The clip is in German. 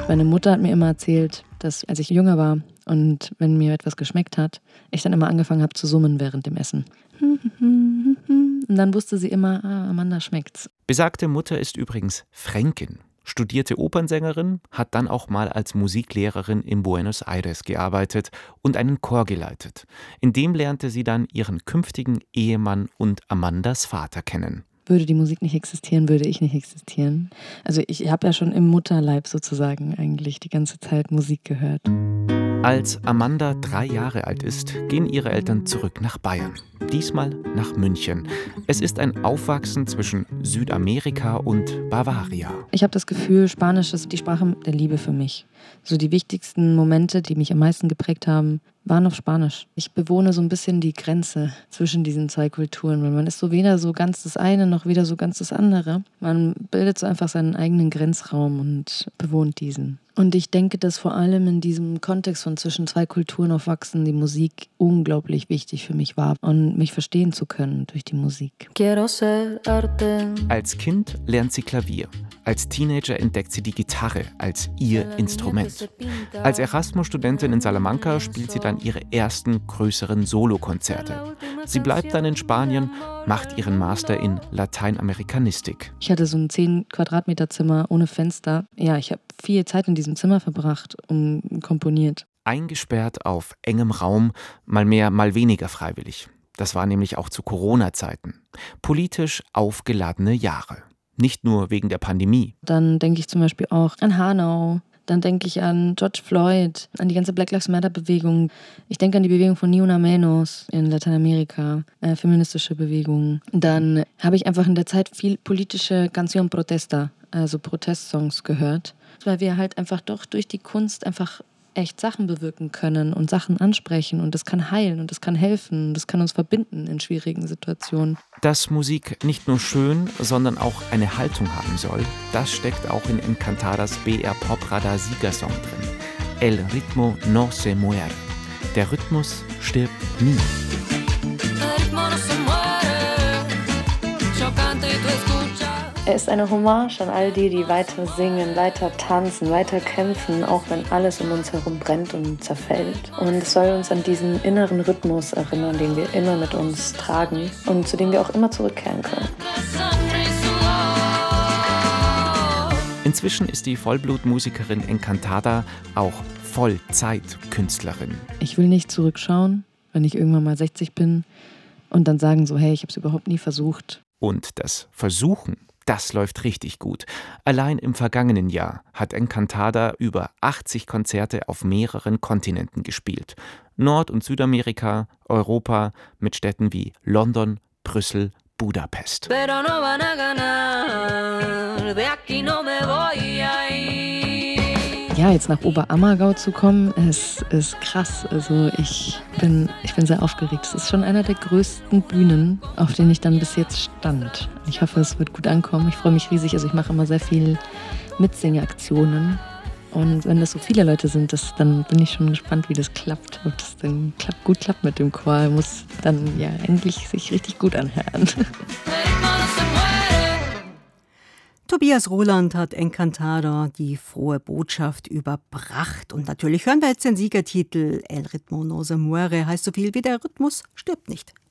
Meine Mutter hat mir immer erzählt, dass als ich jünger war und wenn mir etwas geschmeckt hat, ich dann immer angefangen habe zu summen während dem Essen. Und dann wusste sie immer, Amanda schmeckt's. Besagte Mutter ist übrigens Fränkin, studierte Opernsängerin, hat dann auch mal als Musiklehrerin in Buenos Aires gearbeitet und einen Chor geleitet. In dem lernte sie dann ihren künftigen Ehemann und Amandas Vater kennen. Würde die Musik nicht existieren, würde ich nicht existieren. Also ich habe ja schon im Mutterleib sozusagen eigentlich die ganze Zeit Musik gehört. Als Amanda 3 Jahre alt ist, gehen ihre Eltern zurück nach Bayern. Diesmal nach München. Es ist ein Aufwachsen zwischen Südamerika und Bavaria. Ich habe das Gefühl, Spanisch ist die Sprache der Liebe für mich. So die wichtigsten Momente, die mich am meisten geprägt haben, waren auf Spanisch. Ich bewohne so ein bisschen die Grenze zwischen diesen zwei Kulturen, weil man ist so weder so ganz das eine, noch wieder so ganz das andere. Man bildet so einfach seinen eigenen Grenzraum und bewohnt diesen. Und ich denke, dass vor allem in diesem Kontext von zwischen zwei Kulturen aufwachsen die Musik unglaublich wichtig für mich war und mich verstehen zu können durch die Musik. Als Kind lernt sie Klavier. Als Teenager entdeckt sie die Gitarre als ihr Instrument. Als Erasmus-Studentin in Salamanca spielt sie dann ihre ersten größeren Solokonzerte. Sie bleibt dann in Spanien, macht ihren Master in Lateinamerikanistik. Ich hatte so ein 10 Quadratmeter Zimmer ohne Fenster. Ja, ich habe viel Zeit in diesem Zimmer verbracht und komponiert. Eingesperrt auf engem Raum, mal mehr, mal weniger freiwillig. Das war nämlich auch zu Corona-Zeiten. Politisch aufgeladene Jahre. Nicht nur wegen der Pandemie. Dann denke ich zum Beispiel auch an Hanau. Dann denke ich an George Floyd, an die ganze Black Lives Matter-Bewegung. Ich denke an die Bewegung von Ni Una Menos in Lateinamerika, feministische Bewegung. Dann habe ich einfach in der Zeit viel politische Canción Protesta, also Protestsongs gehört. Weil wir halt einfach doch durch die Kunst einfach echt Sachen bewirken können und Sachen ansprechen. Und das kann heilen und das kann helfen und das kann uns verbinden in schwierigen Situationen. Dass Musik nicht nur schön, sondern auch eine Haltung haben soll, das steckt auch in Encantadas BR Pop-Radar Siegersong drin. El ritmo no se muere. Der Rhythmus stirbt nie. Er ist eine Hommage an all die, die weiter singen, weiter tanzen, weiter kämpfen, auch wenn alles um uns herum brennt und zerfällt. Und es soll uns an diesen inneren Rhythmus erinnern, den wir immer mit uns tragen und zu dem wir auch immer zurückkehren können. Inzwischen ist die Vollblutmusikerin Encantada auch Vollzeitkünstlerin. Ich will nicht zurückschauen, wenn ich irgendwann mal 60 bin und dann sagen so, hey, ich habe es überhaupt nie versucht. Und das Versuchen, das läuft richtig gut. Allein im vergangenen Jahr hat Encantada über 80 Konzerte auf mehreren Kontinenten gespielt. Nord- und Südamerika, Europa mit Städten wie London, Brüssel, Budapest. Ja, jetzt nach Oberammergau zu kommen, ist krass. Also ich bin sehr aufgeregt. Es ist schon einer der größten Bühnen, auf denen ich dann bis jetzt stand. Ich hoffe, es wird gut ankommen. Ich freue mich riesig. Also ich mache immer sehr viel Mitsingeaktionen. Und wenn das so viele Leute sind, dann bin ich schon gespannt, wie das klappt. Ob das dann gut klappt mit dem Chor. Muss dann ja endlich sich richtig gut anhören. Tobias Roland hat Encantada die frohe Botschaft überbracht. Und natürlich hören wir jetzt den Siegertitel El ritmo no se muere, heißt so viel wie der Rhythmus stirbt nicht.